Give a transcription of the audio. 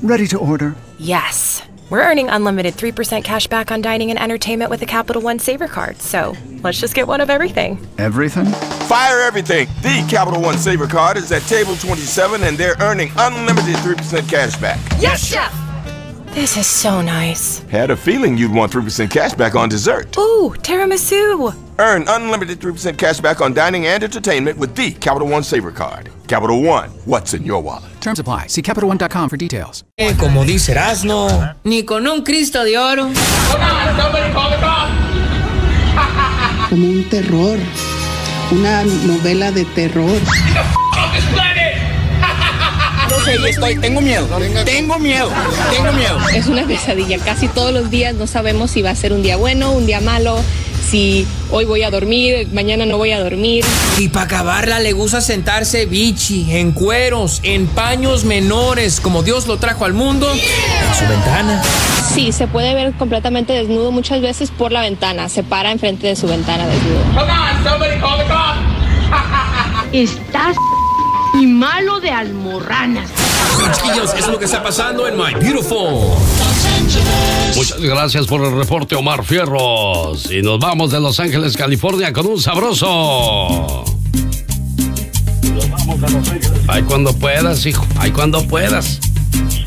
Ready to order. Yes. We're earning unlimited 3% cash back on dining and entertainment with the Capital One Savor card. So let's just get one of everything. Everything? Fire everything. The Capital One Savor card is at table 27 and they're earning unlimited 3% cash back. Yes, Chef! This is so nice. Had a feeling you'd want 3% cash back on dessert. Ooh, tiramisu. Earn unlimited 3% cash back on dining and entertainment with the Capital One Savor card. Capital One, what's in your wallet? Terms apply. See CapitalOne.com for details. Como dice Erasmo, ni con un Cristo de oro. Como un terror, una novela de terror. No sé, tengo miedo. Es una pesadilla, casi todos los días no sabemos si va a ser un día bueno, un día malo, si hoy voy a dormir, mañana no voy a dormir. Y para acabarla le gusta sentarse bichi, en cueros, en paños menores, como Dios lo trajo al mundo, en su ventana. Sí, se puede ver completamente desnudo muchas veces por la ventana, se para enfrente de su ventana desnudo. Estás y malo de almorranas. Chiquillos, eso es lo que está pasando en My Beautiful. Muchas gracias por el reporte, Omar Fierros. Y nos vamos de Los Ángeles, California, con un sabroso. Ay, cuando puedas, hijo. Ay, cuando puedas.